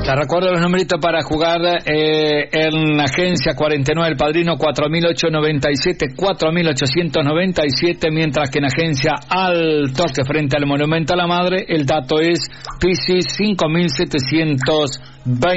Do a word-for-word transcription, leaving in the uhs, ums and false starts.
Te recuerdo los numeritos para jugar eh, en Agencia cuarenta y nueve El Padrino, cuatro mil ochocientos noventa y siete, cuatro mil ochocientos noventa y siete, mientras que en Agencia Al Toque, frente al Monumento a la Madre, el dato es Pisis cinco mil setecientos veinte.